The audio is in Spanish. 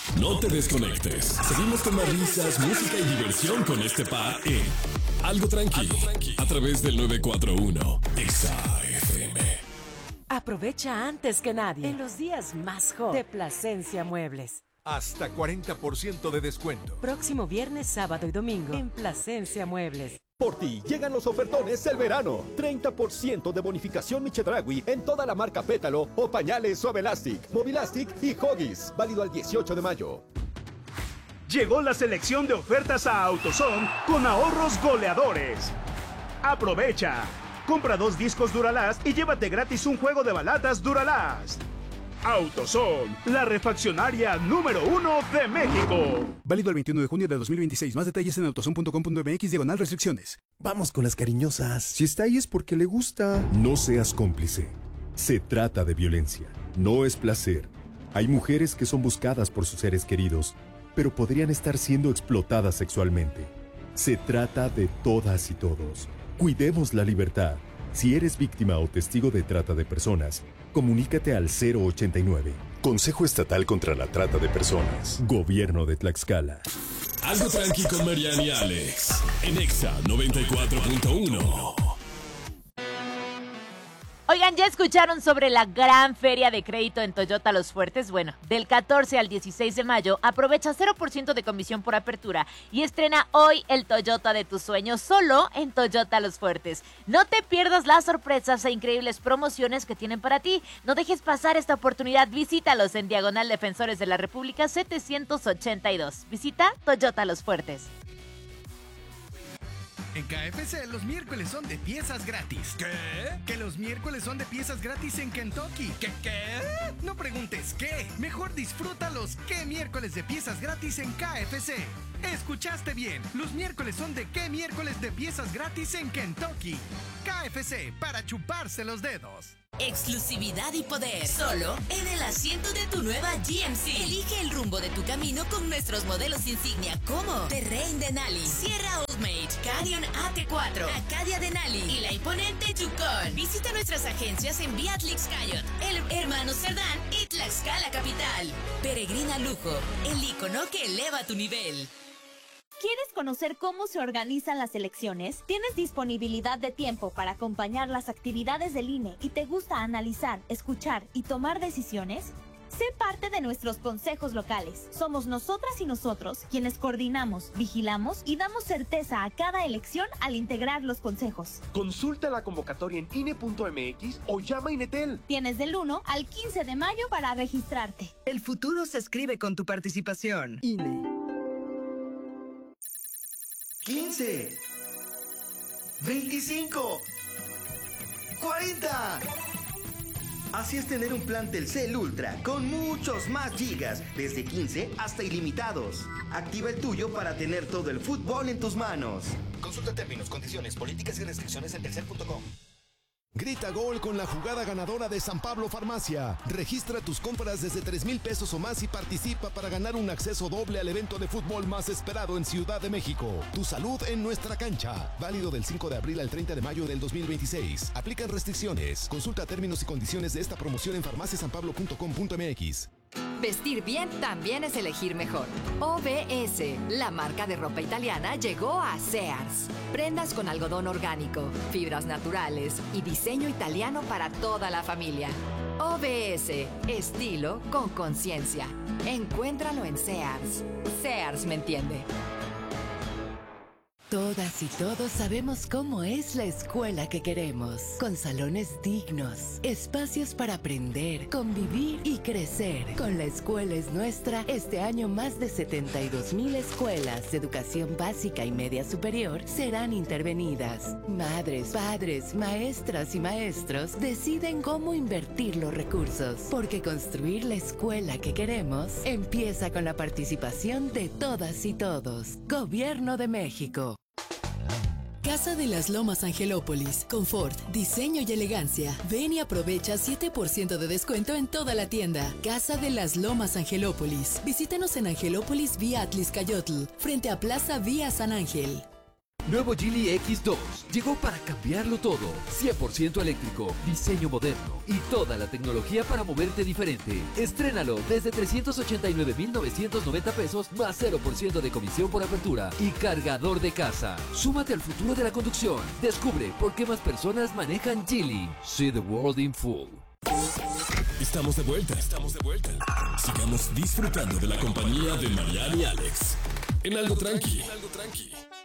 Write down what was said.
No te desconectes. Seguimos con más risas, música y diversión con este par en Algo Tranqui, a través del 941 Exa FM. Aprovecha antes que nadie en los días más hot de Plasencia Muebles. Hasta 40% de descuento. Próximo viernes, sábado y domingo en Plasencia Muebles. Por ti llegan los ofertones del verano. 30% de bonificación Michedragui en toda la marca Pétalo o pañales Suave Elastic, Movilastic y Huggies. Válido al 18 de mayo. Llegó la selección de ofertas a AutoZone con ahorros goleadores. Aprovecha. Compra 2 discos Duralast y llévate gratis un juego de balatas Duralast. AutoZone, la refaccionaria número 1 de México. Válido el 21 de junio de 2026. Más detalles en autozone.com.mx/restricciones. Vamos con las cariñosas. Si está ahí es porque le gusta. No seas cómplice. Se trata de violencia. No es placer. Hay mujeres que son buscadas por sus seres queridos, pero podrían estar siendo explotadas sexualmente. Se trata de todas y todos. Cuidemos la libertad. Si eres víctima o testigo de trata de personas, comunícate al 089. Consejo Estatal contra la Trata de Personas. Gobierno de Tlaxcala. Algo Tranqui con Mariana y Alex en Exa 94.1. Oigan, ¿ya escucharon sobre la gran feria de crédito en Toyota Los Fuertes? Bueno, del 14 al 16 de mayo, aprovecha 0% de comisión por apertura y estrena hoy el Toyota de tus sueños solo en Toyota Los Fuertes. No te pierdas las sorpresas e increíbles promociones que tienen para ti. No dejes pasar esta oportunidad. Visítalos en Diagonal Defensores de la República 782. Visita Toyota Los Fuertes. En KFC los miércoles son de piezas gratis. ¿Qué? Que los miércoles son de piezas gratis en Kentucky. ¿Qué? No preguntes qué. Mejor disfruta los qué miércoles de piezas gratis en KFC. Escuchaste bien. Los miércoles son de qué miércoles de piezas gratis en Kentucky. KFC, para chuparse los dedos. Exclusividad y poder, solo en el asiento de tu nueva GMC. Elige el rumbo de tu camino con nuestros modelos insignia como Terrain Denali, Sierra Oldmage, Canyon AT4, Acadia Denali y la imponente Yukon. Visita nuestras agencias en Beatrix Cayot, El Hermano Cerdán y Tlaxcala Capital. Peregrina Lujo, el icono que eleva tu nivel. ¿Quieres conocer cómo se organizan las elecciones? ¿Tienes disponibilidad de tiempo para acompañar las actividades del INE y te gusta analizar, escuchar y tomar decisiones? Sé parte de nuestros consejos locales. Somos nosotras y nosotros quienes coordinamos, vigilamos y damos certeza a cada elección al integrar los consejos. Consulta la convocatoria en INE.mx o llama a Inetel. Tienes del 1 al 15 de mayo para registrarte. El futuro se escribe con tu participación. INE. 15, 25, 40. Así es tener un plan Telcel Ultra con muchos más gigas, desde 15 hasta ilimitados. Activa el tuyo para tener todo el fútbol en tus manos. Consulta términos, condiciones, políticas y restricciones en telcel.com. Grita gol con la jugada ganadora de San Pablo Farmacia. Registra tus compras desde 3,000 pesos o más y participa para ganar un acceso doble al evento de fútbol más esperado en Ciudad de México. Tu salud en nuestra cancha. Válido del 5 de abril al 30 de mayo del 2026. Aplican restricciones. Consulta términos y condiciones de esta promoción en farmaciasanpablo.com.mx. Vestir bien también es elegir mejor. OBS, la marca de ropa italiana, llegó a Sears. Prendas con algodón orgánico, fibras naturales y diseño italiano para toda la familia. OBS, estilo con conciencia. Encuéntralo en Sears. Sears me entiende. Todas y todos sabemos cómo es la escuela que queremos, con salones dignos, espacios para aprender, convivir y crecer. Con La Escuela es Nuestra, este año más de 72,000 escuelas de educación básica y media superior serán intervenidas. Madres, padres, maestras y maestros deciden cómo invertir los recursos, porque construir la escuela que queremos empieza con la participación de todas y todos. Gobierno de México. Casa de las Lomas Angelópolis. Confort, diseño y elegancia. Ven y aprovecha 7% de descuento en toda la tienda. Casa de las Lomas Angelópolis. Visítanos en Angelópolis vía Atliscayotl, frente a Plaza Vía San Ángel. Nuevo Geely X2 llegó para cambiarlo todo. 100% eléctrico, diseño moderno y toda la tecnología para moverte diferente. Estrénalo desde 389,990 pesos más 0% de comisión por apertura y cargador de casa. Súmate al futuro de la conducción. Descubre por qué más personas manejan Geely. See the world in full. Estamos de vuelta. Sigamos disfrutando de la compañía de Mariana y Alex. En Algo Tranqui.